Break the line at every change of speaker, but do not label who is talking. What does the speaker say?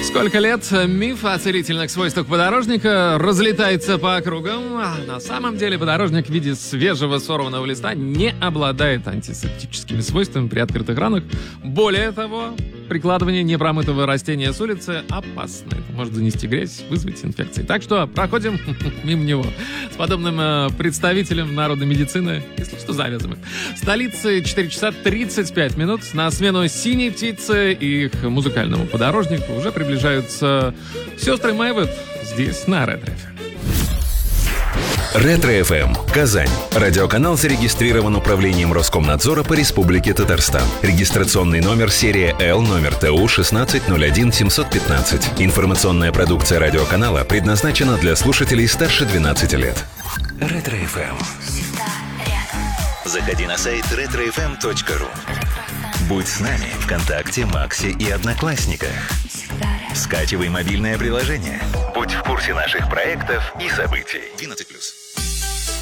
Сколько лет миф о целительных свойствах подорожника разлетается по округам, а на самом деле подорожник в виде свежего сорванного листа не обладает антисептическими свойствами при открытых ранах. Более того, прикладывание непромытого растения с улицы опасно. Это может занести грязь, вызвать инфекции. Так что проходим мимо него. С подобным представителем народной медицины, если что, завязываем. В столице 4 часа 35 минут. На смену «Синей птице» и их музыкальному подорожнику уже приближаются сестры Мэйвет здесь, на Ретро-ФМ.
Ретро-ФМ. Казань. Радиоканал зарегистрирован Управлением Роскомнадзора по Республике Татарстан. Регистрационный номер серия Л, номер ТУ 1601715. Информационная продукция радиоканала предназначена для слушателей старше 12 лет. Ретро-ФМ. Заходи на сайт retrofm.ru. Будь с нами ВКонтакте, Максе и Одноклассниках. Скачивай мобильное приложение. Будь в курсе наших проектов и событий. 12+.